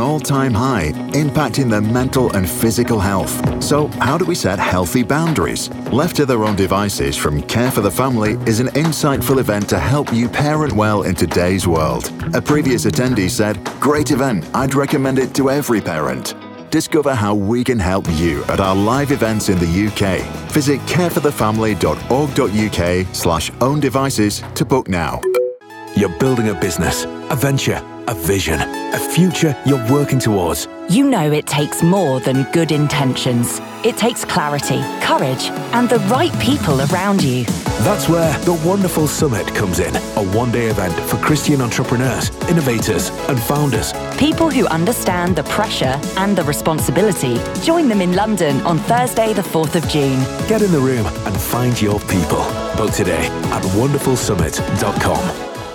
all-time high, impacting their mental and physical health. So how do we set healthy boundaries? Left to their own devices from Care for the Family is an insightful event to help you parent well in today's world. A previous attendee said, "Great event, I'd recommend it to every parent." Discover how we can help you at our live events in the UK. Visit careforthefamily.org.uk/own devices to book now. You're building a business, a venture, a vision, a future you're working towards. You know it takes more than good intentions. It takes clarity, courage, and the right people around you. That's where the Wonderful Summit comes in, a one-day event for Christian entrepreneurs, innovators, and founders. People who understand the pressure and the responsibility. Join them in London on Thursday, the 4th of June. Get in the room and find your people. Book today at wonderfulsummit.com.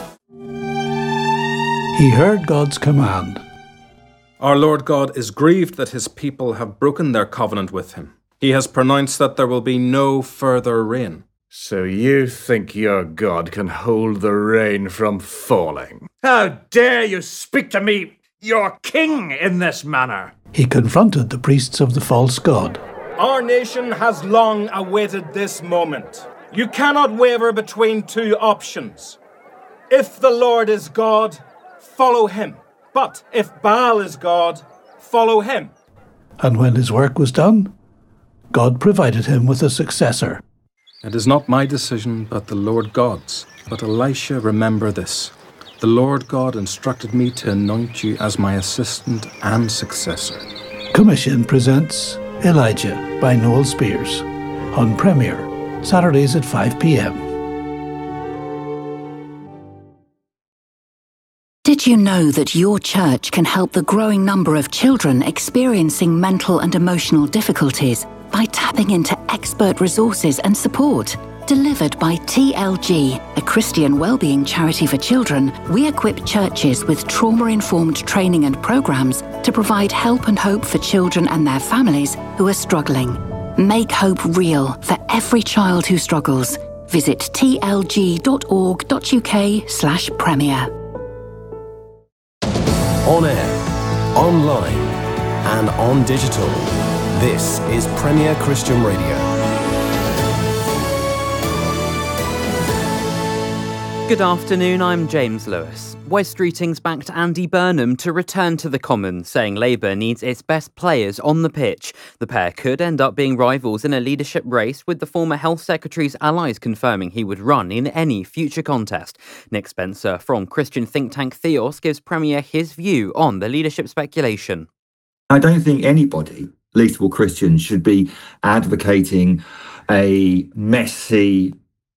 He heard God's command. Our Lord God is grieved that his people have broken their covenant with him. He has pronounced that there will be no further rain. So you think your God can hold the rain from falling? How dare you speak to me, your king, in this manner? He confronted the priests of the false god. Our nation has long awaited this moment. You cannot waver between two options. If the Lord is God, follow him. But if Baal is God, follow him. And when his work was done, God provided him with a successor. It is not my decision, but the Lord God's. But Elisha, remember this. The Lord God instructed me to anoint you as my assistant and successor. Commission presents Elijah by Noel Spears on Premier, Saturdays at 5 p.m. Did you know that your church can help the growing number of children experiencing mental and emotional difficulties by tapping into expert resources and support? Delivered by TLG, a Christian wellbeing charity for children, we equip churches with trauma-informed training and programs to provide help and hope for children and their families who are struggling. Make hope real for every child who struggles. Visit tlg.org.uk/premier. On air, online, and on digital. This is Premier Christian Radio. Good afternoon, I'm James Lewis. Wes Streeting's backed Andy Burnham to return to the Commons, saying Labour needs its best players on the pitch. The pair could end up being rivals in a leadership race, with the former Health Secretary's allies confirming he would run in any future contest. Nick Spencer from Christian think tank Theos gives Premier his view on the leadership speculation. I don't think anybody, least of all Christians, should be advocating a messy,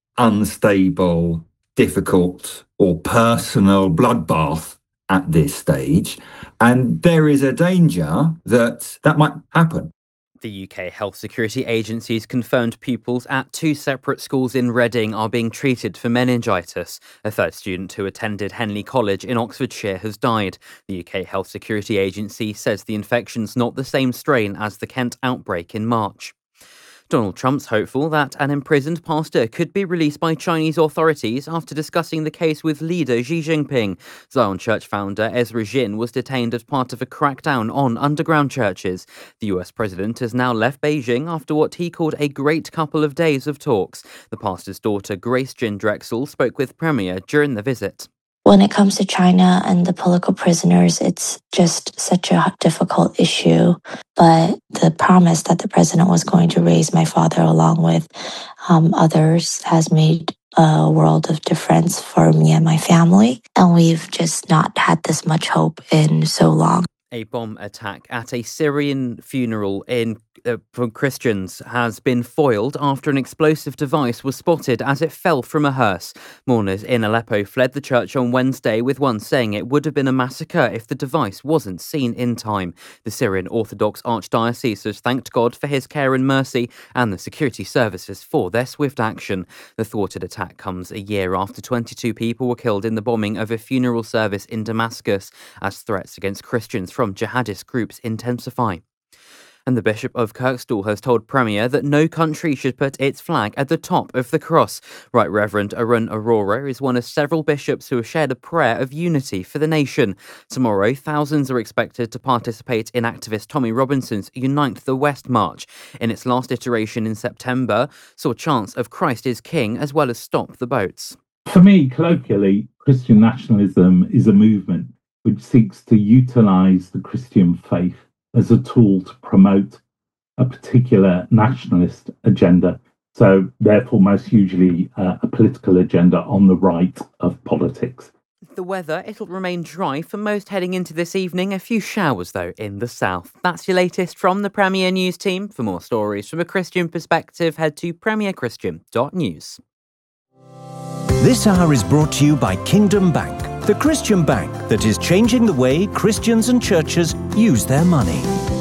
unstable, difficult or personal bloodbath at this stage, and there is a danger that that might happen. The UK Health Security Agency's confirmed pupils at two separate schools in Reading are being treated for meningitis. A third student who attended Henley College in Oxfordshire has died. The UK Health Security Agency says the infection's not the same strain as the Kent outbreak in March. Donald Trump's hopeful that an imprisoned pastor could be released by Chinese authorities after discussing the case with leader Xi Jinping. Zion Church founder Ezra Jin was detained as part of a crackdown on underground churches. The US president has now left Beijing after what he called a great couple of days of talks. The pastor's daughter, Grace Jin Drexel, spoke with Premier during the visit. When it comes to China and the political prisoners, it's just such a difficult issue. But the promise that the president was going to raise my father along with others has made a world of difference for me and my family. And we've just not had this much hope in so long. A bomb attack at a Syrian funeral for Christians has been foiled after an explosive device was spotted as it fell from a hearse. Mourners in Aleppo fled the church on Wednesday, with one saying it would have been a massacre if the device wasn't seen in time. The Syrian Orthodox Archdiocese has thanked God for his care and mercy and the security services for their swift action. The thwarted attack comes a year after 22 people were killed in the bombing of a funeral service in Damascus as threats against Christians from jihadist groups intensify. And the Bishop of Kirkstall has told Premier that no country should put its flag at the top of the cross. Right Reverend Arun Arora is one of several bishops who have shared a prayer of unity for the nation. Tomorrow, thousands are expected to participate in activist Tommy Robinson's Unite the West March. In its last iteration in September, saw chants of Christ is King as well as Stop the Boats. For me, colloquially, Christian nationalism is a movement which seeks to utilise the Christian faith as a tool to promote a particular nationalist agenda. So, therefore, most usually a political agenda on the right of politics. The weather, it'll remain dry for most heading into this evening. A few showers, though, in the south. That's your latest from the Premier News team. For more stories from a Christian perspective, head to premierchristian.news. This hour is brought to you by Kingdom Bank, the Christian bank that is changing the way Christians and churches use their money.